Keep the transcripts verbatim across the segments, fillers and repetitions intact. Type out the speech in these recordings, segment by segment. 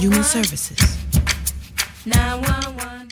Human Services. nine one one.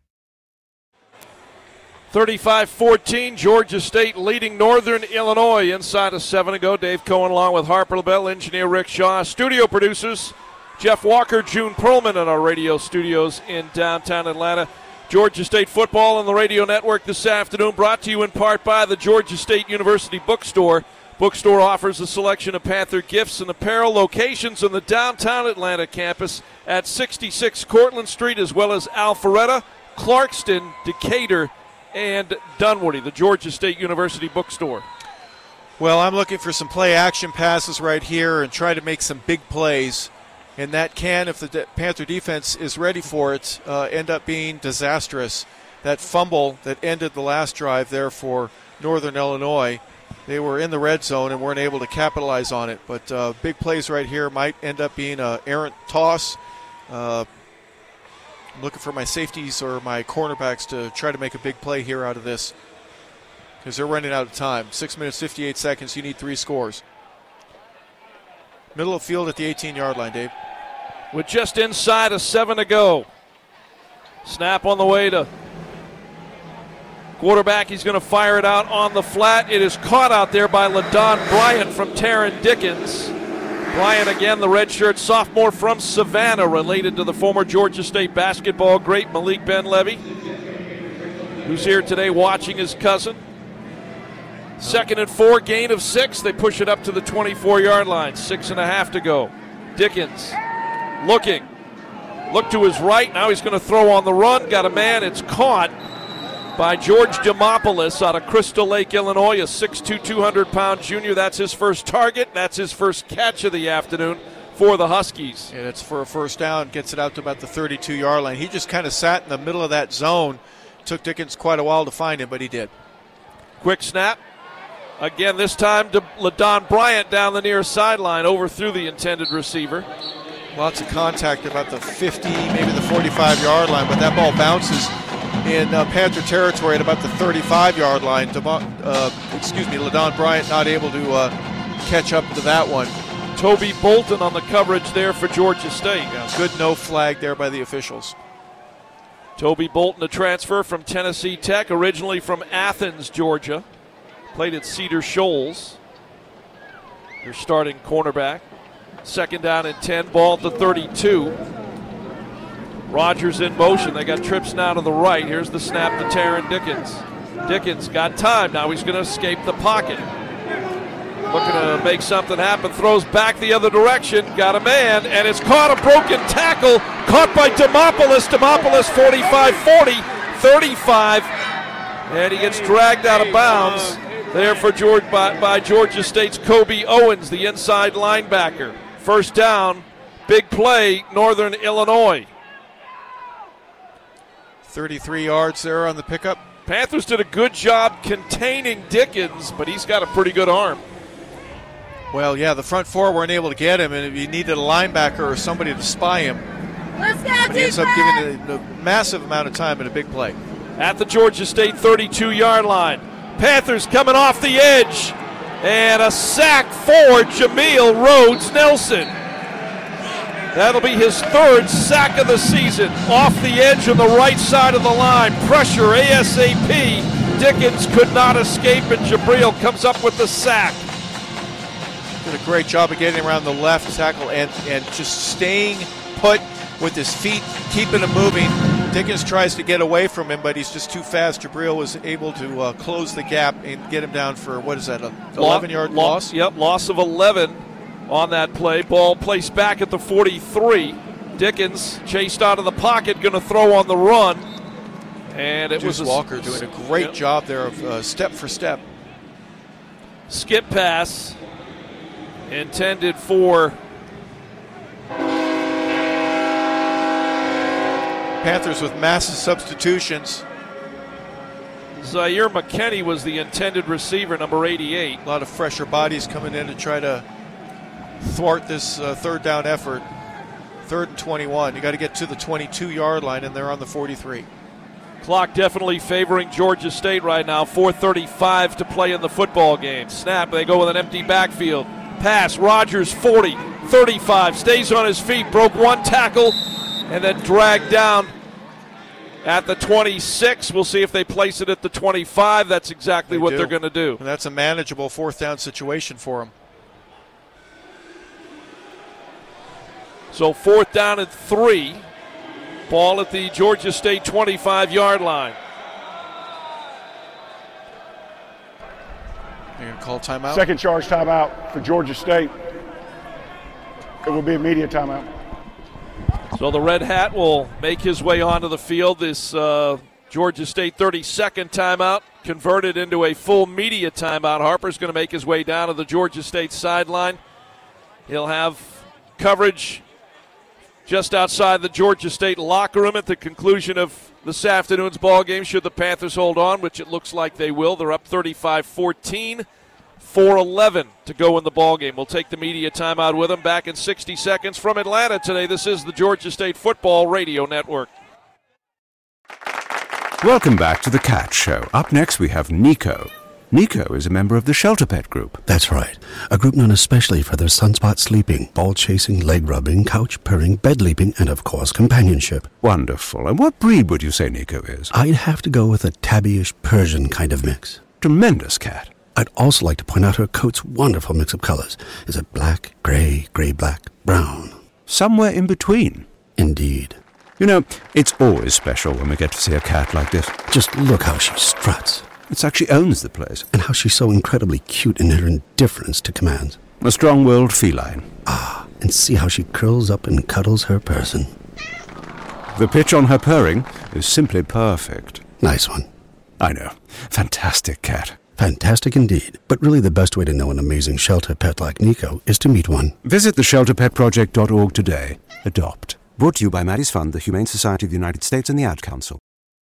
thirty-five fourteen, Georgia State leading Northern Illinois inside of seven to go. Dave Cohen along with Harper LaBelle, engineer Rick Shaw, studio producers Jeff Walker, June Perlman in our radio studios in downtown Atlanta. Georgia State football on the radio network this afternoon, brought to you in part by the Georgia State University Bookstore. Bookstore offers a selection of Panther gifts and apparel, locations in the downtown Atlanta campus at sixty-six Cortlandt Street, as well as Alpharetta, Clarkston, Decatur, and Dunwoody, the Georgia State University Bookstore. Well, I'm looking for some play action passes right here and try to make some big plays. And that can, if the De- Panther defense is ready for it, uh, end up being disastrous. That fumble that ended the last drive there for Northern Illinois, they were in the red zone and weren't able to capitalize on it. But uh, big plays right here might end up being an errant toss. Uh, I'm looking for my safeties or my cornerbacks to try to make a big play here out of this because they're running out of time. Six minutes, fifty-eight seconds. You need three scores. Middle of field at the eighteen-yard line, Dave. With just inside of seven to go. Snap on the way to quarterback. He's going to fire it out on the flat. It is caught out there by LaDon Bryant from Taryn Dickens. Bryant, again, the redshirt sophomore from Savannah, related to the former Georgia State basketball great Malik Ben-Levy, who's here today watching his cousin. Second and four, gain of six. They push it up to the twenty-four-yard line. Six and a half to go. Dickens looking. Look to his right. Now he's going to throw on the run. Got a man. It's caught by George Demopoulos out of Crystal Lake, Illinois, a six two, two hundred pound junior. That's his first target. That's his first catch of the afternoon for the Huskies. And it's for a first down. Gets it out to about the thirty-two-yard line. He just kind of sat in the middle of that zone. Took Dickens quite a while to find him, but he did. Quick snap. Again, this time to LaDon Bryant down the near sideline, overthrew the intended receiver. Lots of contact about the fifty, maybe the forty-five-yard line, but that ball bounces in uh, Panther territory at about the thirty-five-yard line. Uh, excuse me, LaDon Bryant not able to uh, catch up to that one. Toby Bolton on the coverage there for Georgia State. Yeah, good no flag there by the officials. Toby Bolton, a transfer from Tennessee Tech, originally from Athens, Georgia. Played at Cedar Shoals. Their starting cornerback. Second down and ten, ball to thirty-two. Rogers in motion. They got trips now to the right. Here's the snap to Taryn Dickens. Dickens got time. Now he's going to escape the pocket. Looking to make something happen. Throws back the other direction. Got a man, and it's caught. A broken tackle. Caught by Demopoulos. Demopoulos forty-five forty, thirty-five. And he gets dragged out of bounds there for George, by, by Georgia State's Kobe Owens, the inside linebacker. First down, big play, Northern Illinois. thirty-three yards there on the pickup. Panthers did a good job containing Dickens, but he's got a pretty good arm. Well, yeah, the front four weren't able to get him, and if you needed a linebacker or somebody to spy him, Let's go, he ends up giving a, a massive amount of time in a big play. At the Georgia State thirty-two-yard line. Panthers coming off the edge. And a sack for Jameel Rhodes Nelson. That'll be his third sack of the season. Off the edge on the right side of the line. Pressure ASAP. Dickens could not escape, and Jabril comes up with the sack. Did a great job of getting around the left tackle and, and just staying put with his feet, keeping him moving. Dickens tries to get away from him, but he's just too fast. Jabril was able to uh, close the gap and get him down for, what is that, an eleven-yard loss? Yep, loss of eleven on that play. Ball placed back at the forty-three. Dickens chased out of the pocket, going to throw on the run. And it Deuce was a, Walker doing a great yep. job there of uh, step for step. Skip pass intended for Panthers with massive substitutions. Zaire McKinney was the intended receiver, number eighty-eight. A lot of fresher bodies coming in to try to thwart this uh, third down effort. Third and twenty-one. You got to get to the twenty-two-yard line, and they're on the forty-three. Clock definitely favoring Georgia State right now. four thirty-five to play in the football game. Snap, they go with an empty backfield. Pass, Rogers forty, thirty-five. Stays on his feet, broke one tackle, and then dragged down at the twenty-six. We'll see if they place it at the twenty-five. That's exactly They what do. they're going to do. And that's a manageable fourth down situation for him. So fourth down and three. Ball at the Georgia State twenty-five-yard line. You're going to call timeout? Second charge timeout for Georgia State. It will be immediate timeout. So the Red Hat will make his way onto the field. This uh, Georgia State thirty-second timeout converted into a full media timeout. Harper's going to make his way down to the Georgia State sideline. He'll have coverage just outside the Georgia State locker room at the conclusion of this afternoon's ball game, should the Panthers hold on, which it looks like they will. They're up thirty-five fourteen, four eleven to go in the ball game. We'll take the media timeout with them. Back in sixty seconds from Atlanta today. This is the Georgia State Football Radio Network. Welcome back to the Cat Show. Up next we have Nico. Nico is a member of the Shelter Pet Group. That's right. A group known especially for their sunspot sleeping, ball chasing, leg rubbing, couch purring, bed leaping, and of course companionship. Wonderful. And what breed would you say Nico is? I'd have to go with a tabbyish Persian kind of mix. Tremendous cat. I'd also like to point out her coat's wonderful mix of colors. Is it black, gray, gray-black, brown? Somewhere in between. Indeed. You know, it's always special when we get to see a cat like this. Just look how she struts. It's like she owns the place. And how she's so incredibly cute in her indifference to commands. A strong-willed feline. Ah, and see how she curls up and cuddles her person. The pitch on her purring is simply perfect. Nice one. I know. Fantastic cat. Fantastic indeed. But really the best way to know an amazing shelter pet like Nico is to meet one. Visit the shelter pet project dot org today. Adopt. Brought to you by Maddie's Fund, the Humane Society of the United States, and the Ad Council.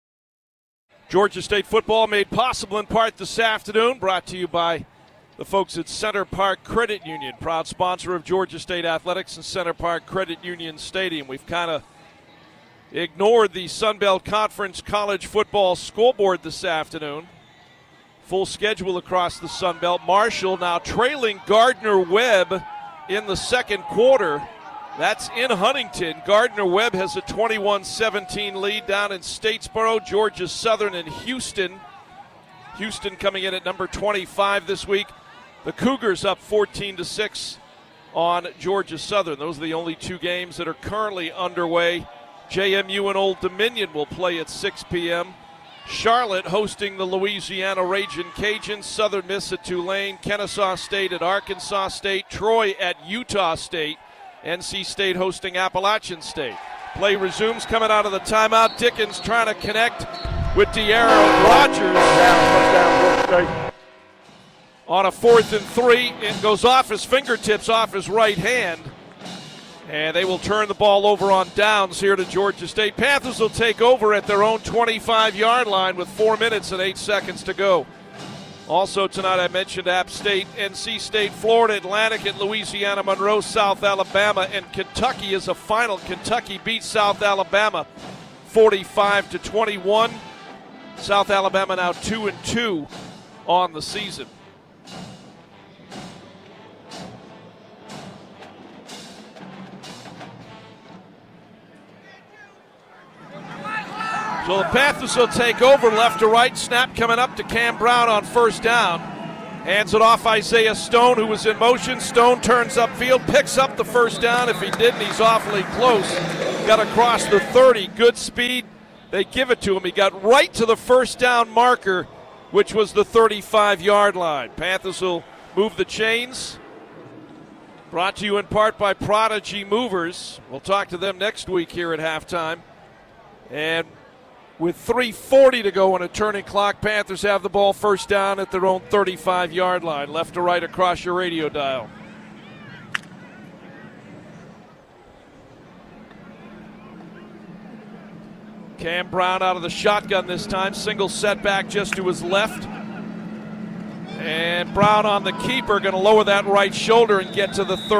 Georgia State football made possible in part this afternoon, brought to you by the folks at Center Park Credit Union, proud sponsor of Georgia State Athletics and Center Park Credit Union Stadium. We've kind of ignored the Sun Belt Conference college football scoreboard this afternoon. Full schedule across the Sun Belt. Marshall now trailing Gardner-Webb in the second quarter. That's in Huntington. Gardner-Webb has a twenty-one seventeen lead down in Statesboro. Georgia Southern and Houston. Houston coming in at number twenty-five this week. The Cougars up fourteen to six on Georgia Southern. Those are the only two games that are currently underway. J M U and Old Dominion will play at six p.m. Charlotte hosting the Louisiana Ragin' Cajuns. Southern Miss at Tulane. Kennesaw State at Arkansas State. Troy at Utah State. N C State hosting Appalachian State. Play resumes coming out of the timeout. Dickens trying to connect with De'Aaron Rogers. Down, touchdown, Georgia State. On a fourth and three, it goes off his fingertips, off his right hand. And they will turn the ball over on downs here to Georgia State. Panthers will take over at their own twenty-five-yard line with four minutes and eight seconds to go. Also tonight I mentioned App State, N C State, Florida Atlantic at Louisiana Monroe, South Alabama, and Kentucky is a final. Kentucky beats South Alabama forty-five to twenty-one. South Alabama now two and two on the season. So the Panthers will take over left to right. Snap coming up to Cam Brown on first down. Hands it off Isaiah Stone, who was in motion. Stone turns upfield, picks up the first down. If he didn't, he's awfully close. Got across the thirty. Good speed. They give it to him. He got right to the first down marker, which was the thirty-five-yard line. Panthers will move the chains. Brought to you in part by Prodigy Movers. We'll talk to them next week here at halftime. And with three forty to go on a turning clock, Panthers have the ball first down at their own thirty-five-yard line, left to right across your radio dial. Cam Brown out of the shotgun this time, single setback just to his left. And Brown on the keeper, going to lower that right shoulder and get to the thirty.